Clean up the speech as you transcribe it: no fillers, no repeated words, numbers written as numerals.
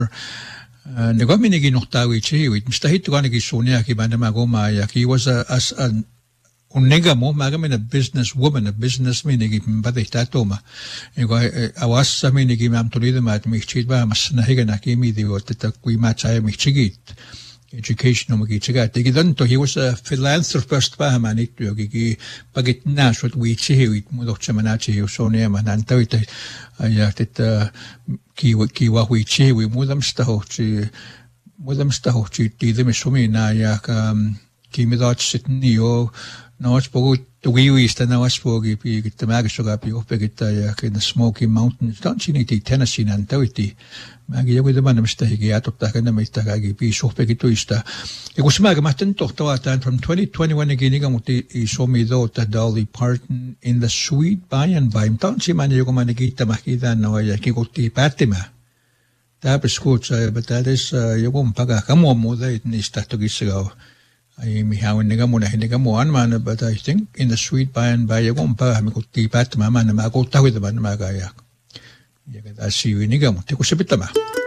내가 미니기 녹다위치 Mr. Hittukaniki Soniaki Bandamagoma Yaki was a Unegamo Magamin a businesswoman, a business minigi Baditatoma. I was some minigi mam to lead them at Michiba Masnahiganaki Midi or the Quimacha Michigit. Education Michigat. He was a philanthropist Bahamanit Yogi Bagit Nash with Wichi with Mudochamanachi, Sonia Manantoite. I acted Kiwa Wichi with Mudam Stahochi, Didemishumi Nayak, Kimidot Sitnio. No, it's both the Wee and now I spoke if you get the Magasugapi of Pegitayak in the Smoky Mountains. Don't you need Tennessee and Tauti? Maggie with the man mistake out of Takanamistagagi piece of Pegituista. It was Magamatan Tohtoatan from 2021 again. He saw me though that Dolly Parton in the Sweet by and by. Don't you man Yogomanagita Makida no Yakigoti Patima? That is good, but that is Yogum Paga. Come on, more than it needs to go. I may have a Negamuan man, but I think in the Sweet by and by you won't pay me could keep at my man and I go with the man Magayak. I see you in Nigam, take a sipitama.